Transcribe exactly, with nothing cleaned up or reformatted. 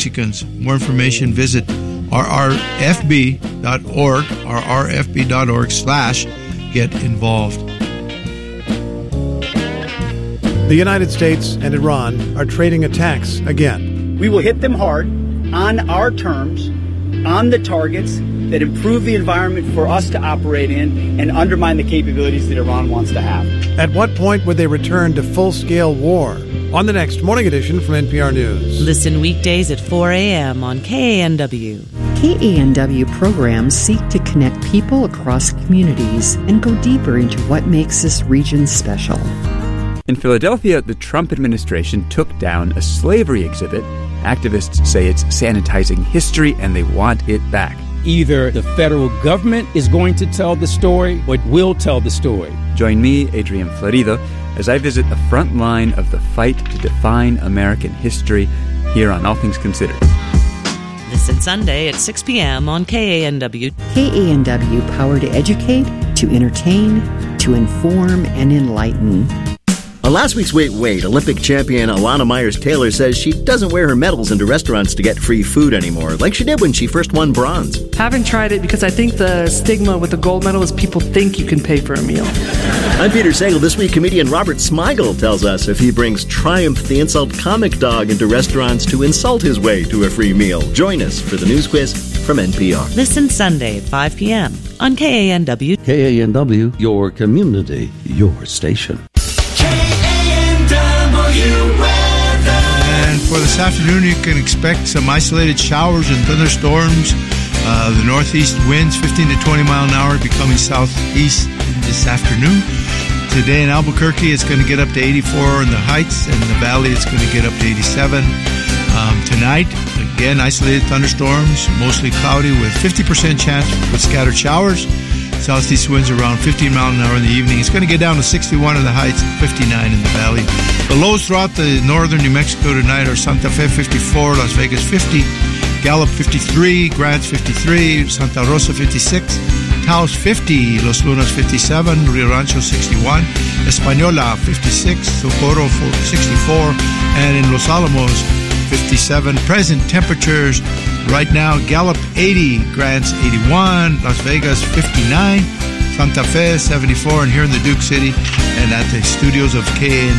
Mexicans. More information, visit r r f b dot org, r r f b dot org slash get involved. The United States and Iran are trading attacks again. We will hit them hard, on our terms, on the targets that improve the environment for us to operate in and undermine the capabilities that Iran wants to have. At what point would they return to full-scale war? On the next Morning Edition from N P R News. Listen weekdays at four a.m. on K A N W. K A N W programs seek to connect people across communities and go deeper into what makes this region special. In Philadelphia, the Trump administration took down a slavery exhibit. Activists say it's sanitizing history and they want it back. Either the federal government is going to tell the story or it will tell the story. Join me, Adrian Florido, as I visit the front line of the fight to define American history here on All Things Considered. Listen Sunday at six p.m. on K A N W. K A N W, power to educate, to entertain, to inform, and enlighten. On last week's Wait Wait, Olympic champion Alana Myers-Taylor says she doesn't wear her medals into restaurants to get free food anymore, like she did when she first won bronze. Haven't tried it because I think the stigma with the gold medal is people think you can pay for a meal. I'm Peter Sagal. This week, comedian Robert Smigel tells us if he brings Triumph the Insult Comic Dog into restaurants to insult his way to a free meal. Join us for the news quiz from N P R. Listen Sunday at five p.m. on K A N W. K A N W, your community, your station. And for this afternoon, you can expect some isolated showers and thunderstorms. Uh, the northeast winds, fifteen to twenty mile an hour, becoming southeast this afternoon. Today in Albuquerque, it's going to get up to eighty-four in the Heights, and in the Valley, it's going to get up to eighty-seven. Um, tonight, again, isolated thunderstorms, mostly cloudy with fifty percent chance with scattered showers. Southeast winds around fifteen miles an hour in the evening. It's going to get down to sixty-one in the Heights, fifty-nine in the Valley. The lows throughout the northern New Mexico tonight are Santa Fe fifty-four, Las Vegas fifty, Gallup fifty-three, Grants fifty-three, Santa Rosa fifty-six, Taos fifty, Los Lunas fifty-seven, Rio Rancho sixty-one, Española fifty-six, Socorro sixty-four, and in Los Alamos fifty-seven. Present temperatures right now: Gallup eighty, Grants eighty-one, Las Vegas fifty-nine, Santa Fe seventy-four, and here in the Duke City and at the studios of K A N